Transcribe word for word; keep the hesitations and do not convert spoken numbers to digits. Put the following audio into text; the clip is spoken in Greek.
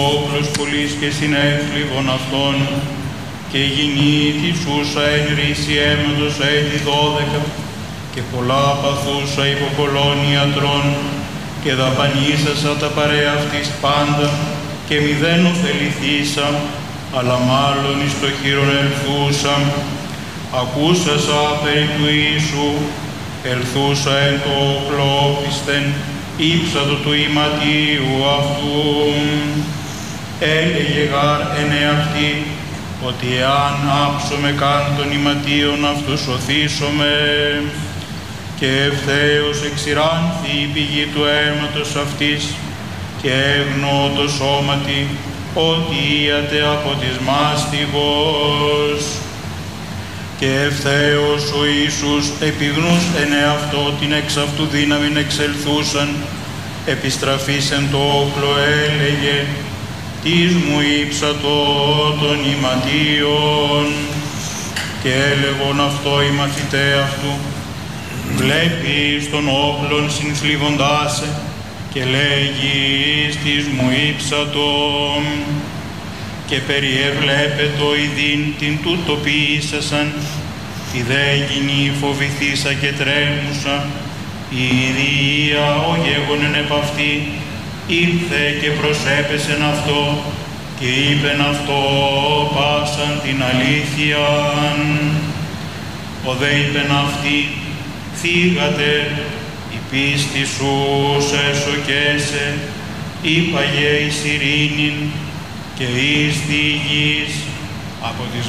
όπλος πολλής και συνέφλιβων αυτών, και η γυνή της ούσα εν ρίση αίματος έτη δώδεκα, και πολλά παθούσα υπό πολλών ιατρών, και δαπανίσασα τα παρέα αυτής πάντα, και μηδέν ωφεληθήσα, αλλά μάλλον εις το χείρον ελθούσα. Ακούσασα περί του Ιησού, ελθούσα εν το όπλο όπισθεν, ύψατο του ηματίου αυτού. Έλεγε γάρ εν εαυτή, ότι εάν άψομαι καν των ηματίων αυτού σωθήσομαι. Και ευθέως εξηράνθη η πηγή του αίματος αυτής, και έγνω το σώματι, ότι íατε από της μάστιγος. Και ευθέως ο Ιησούς επιγνούς εν εαυτό την εξ αυτού δύναμην εξελθούσαν, επιστραφής εν το όπλο έλεγε, «Τις μου ύψατο των ηματίων». Και έλεγον αυτό οι μαθητέ αυτού, «Βλέπεις τον όπλον συνθλίβοντάσαι, και λέγεις τις μου ύψατον». Και περιεβλέπετο ειδήν την τούτο ποιήσασαν, τη δε γυνή φοβηθήσα και τρέμουσα, η Ιδία ο γέγονεν επ' αυτή, ήλθε και προσέπεσεν αυτό, και είπεν αυτό πάσαν την αλήθειαν. Ο δε είπεν αυτή, θύγατε, η πίστη σου σε εσωκέσε, είπαγε εις ειρήνην, και εις τη γης από της